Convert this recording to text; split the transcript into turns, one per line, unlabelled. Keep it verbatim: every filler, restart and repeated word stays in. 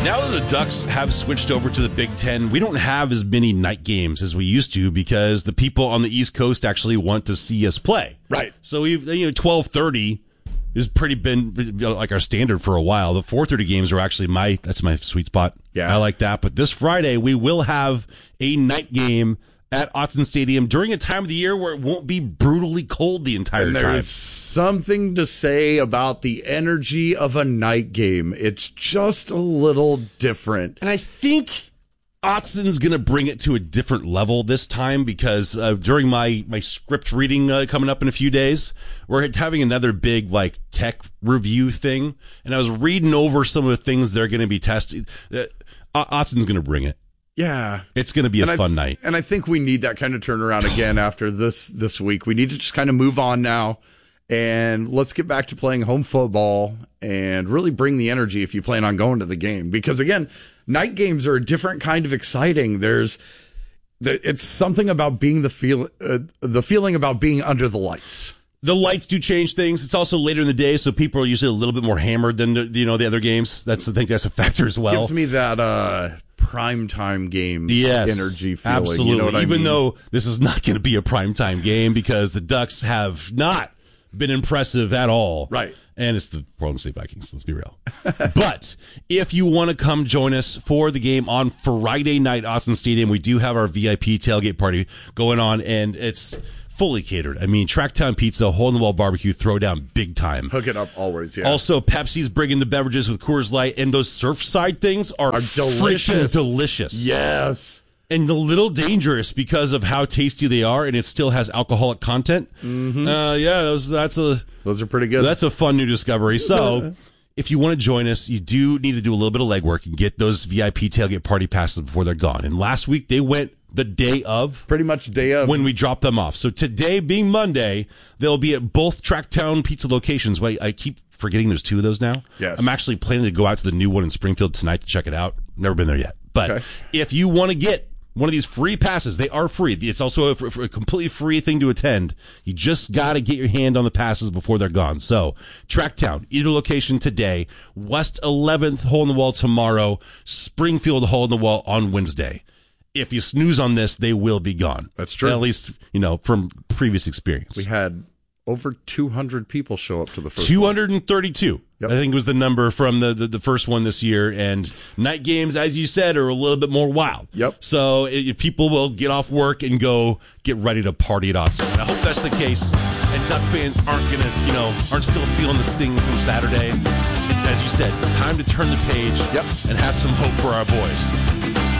Now that the Ducks have switched over to the Big Ten, we don't have as many night games as we used to because the people on the East Coast actually want to see us play.
Right.
So we've, you know, twelve thirty has pretty been you know, like our standard for a while. The four thirty games are actually my, that's my sweet spot.
Yeah.
I like that. But this Friday, we will have a night game at Autzen Stadium during a time of the year where it won't be brutally cold the entire
and
time.
There's something to say about the energy of a night game. It's just a little different.
And I think Autzen's going to bring it to a different level this time because uh, during my, my script reading uh, coming up in a few days, we're having another big like tech review thing. And I was reading over some of the things they're going to be testing. Uh, Autzen's going to bring it.
Yeah.
It's going to be a
and
fun
th-
night.
And I think we need that kind of turnaround again after this this week. We need to just kind of move on now and let's get back to playing home football and really bring the energy if you plan on going to the game. Because again, night games are a different kind of exciting. There's it's something about being the feel uh, the feeling about being under the lights.
The lights do change things. It's also later in the day, so people are usually a little bit more hammered than the, you know the other games. That's I think that's a factor as well.
Gives me that uh, primetime game
yes,
energy feeling.
Absolutely.
You know what
Even
I mean?
though this is not going to be a primetime game because the Ducks have not been impressive at all.
Right.
And it's the Portland State Vikings, let's be real. But if you want to come join us for the game on Friday night, Autzen Stadium, we do have our V I P tailgate party going on, and it's fully catered. I mean, Tracktown Pizza, hole-in-the-wall barbecue, throw down big time.
Hook it up always, yeah.
Also, Pepsi's bringing the beverages with Coors Light, and those Surfside things are,
are delicious.
delicious.
Yes.
And a little dangerous because of how tasty they are, and it still has alcoholic content.
Mm-hmm.
Uh, yeah, those, that's a
those are pretty good.
That's a fun new discovery. So, if you want to join us, you do need to do a little bit of legwork and get those V I P tailgate party passes before they're gone. And last week they went the day of,
pretty much day of
when we dropped them off. So today being Monday, they'll be at both Tracktown Pizza locations. Wait, I keep forgetting there's two of those now.
Yes.
I'm actually planning to go out to the new one in Springfield tonight to check it out. Never been there yet. But
okay.
If you want to get one of these free passes, they are free. It's also a, a completely free thing to attend. You just got to get your hand on the passes before they're gone. So, Tracktown, either location today, West eleventh, hole in the wall tomorrow, Springfield, hole in the wall on Wednesday. If you snooze on this, they will be gone.
That's true.
At least, you know, from previous experience.
We had over two hundred people show up to the first
two hundred thirty-two.
One. Yep.
I think was the number from the, the, the first one this year. And night games, as you said, are a little bit more wild.
Yep.
So it, people will get off work and go get ready to party at Autzen. And I hope that's the case. And Duck fans aren't going to, you know, aren't still feeling the sting from Saturday. It's, as you said, time to turn the page
yep.
and have some hope for our boys.